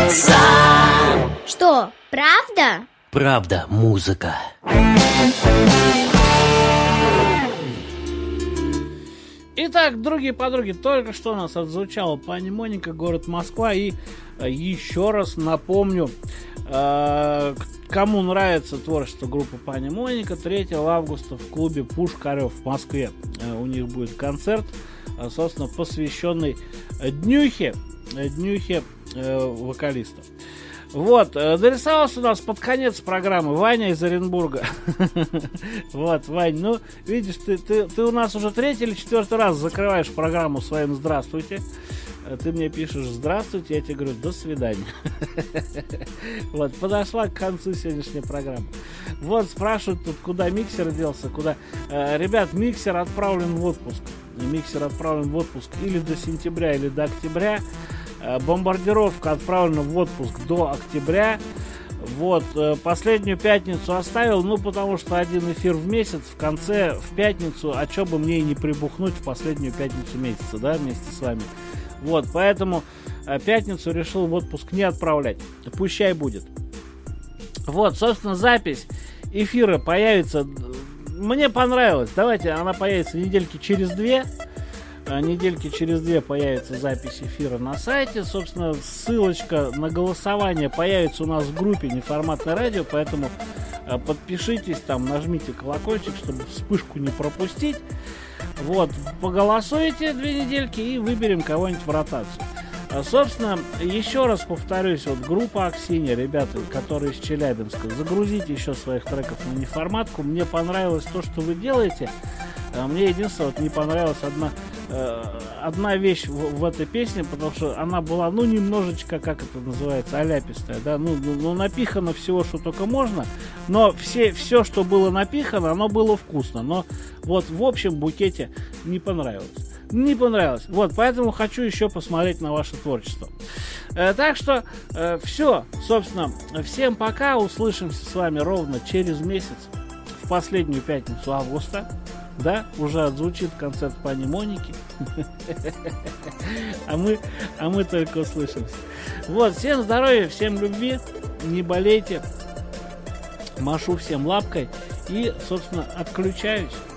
нравится. Что, правда? Правда, музыка. Итак, другие подруги, только что у нас отзвучала Пани Моника, город Москва. И еще раз напомню, кому нравится творчество группы Пани Моника, 3 августа в клубе Пушкарев в Москве у них будет концерт, собственно, посвященный днюхе вокалиста. Вот, дорисовался у нас под конец программы Ваня из Оренбурга. Вот, Вань, ну, видишь, ты у нас уже 3 или 4 раз закрываешь программу своим «Здравствуйте». Ты мне пишешь «Здравствуйте», я тебе говорю «До свидания». Вот, подошла к концу сегодняшняя программа. Вот, спрашивают тут, куда миксер делся, куда... Ребят, миксер отправлен в отпуск. Миксер отправлен в отпуск или до сентября, или до октября. Бомбардировка отправлена в отпуск до октября. Вот, последнюю пятницу оставил, ну, потому что один эфир в месяц, в конце, в пятницу, а чё бы мне и не прибухнуть в последнюю пятницу месяца, да, вместе с вами. Вот, поэтому пятницу решил в отпуск не отправлять. Пущай будет. Вот, собственно, запись эфира появится. Мне понравилось. Давайте, она появится недельки через 2. Недельки через 2 появится запись эфира на сайте. Собственно, ссылочка на голосование появится у нас в группе «Неформатное радио», поэтому подпишитесь там, нажмите колокольчик, чтобы вспышку не пропустить. Вот, поголосуйте 2 недельки и выберем кого-нибудь в ротацию. Собственно, еще раз повторюсь, вот группа Аксинья, ребята, которые из Челябинска, загрузите еще своих треков на неформатку. Мне понравилось то, что вы делаете. Мне единственное, вот не понравилась одна вещь в этой песне, потому что она была, ну, немножечко, как это называется, аляпистая, да, ну напихано всего, что только можно, но все, что было напихано, оно было вкусно, но вот в общем букете не понравилось. Не понравилось. Вот, поэтому хочу еще посмотреть на ваше творчество. Так что все, собственно, всем пока, услышимся с вами ровно через месяц, в последнюю пятницу августа. Да, уже отзвучит концерт Пани Моники. А мы только услышимся. Вот, всем здоровья, всем любви, не болейте. Машу всем лапкой и, собственно, отключаюсь.